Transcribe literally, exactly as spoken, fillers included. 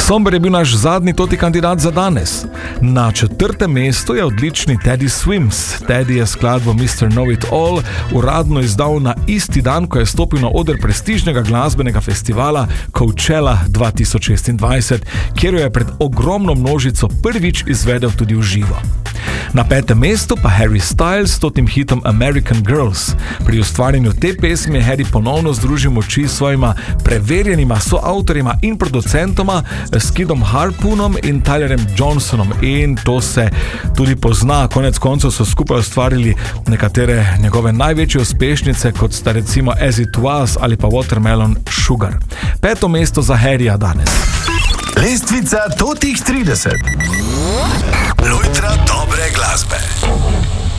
Somber je bil naš zadnji toti kandidat za danes. Na četrtem mestu je odlični Teddy Swims. Teddy je skladbo mister Know It All uradno izdal na isti dan, ko je stopil na oder prestižnega glasbenega festivala Coachella dva tisoč šestindvajset, kjer jo je pred ogromno množico prvič izvedel tudi v živo. Na petem mestu pa Harry Styles s totim hitom American Girls. Pri ustvarjanju te pesmi je Harry ponovno združil moči s svojima preverjenima soavtorima in producentoma Skidom Harpoonom in Tylerem Johnsonom, in to se tudi pozna. Konec koncev so skupaj ustvarili nekatere njegove največje uspešnice, kot sta recimo As It Was ali pa Watermelon Sugar. Peto mesto za Harryja danes. Lestvica totih trideset. Lojtra dobre glasbe.